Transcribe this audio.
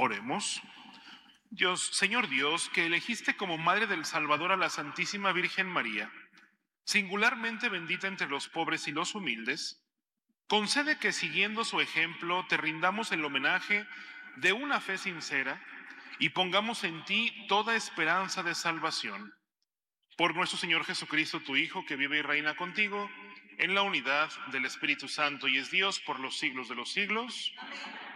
Oremos. Señor Dios, que elegiste como Madre del Salvador a la Santísima Virgen María, singularmente bendita entre los pobres y los humildes, concede que siguiendo su ejemplo te rindamos el homenaje de una fe sincera y pongamos en ti toda esperanza de salvación. Por nuestro Señor Jesucristo, tu Hijo, que vive y reina contigo, en la unidad del Espíritu Santo y es Dios por los siglos de los siglos.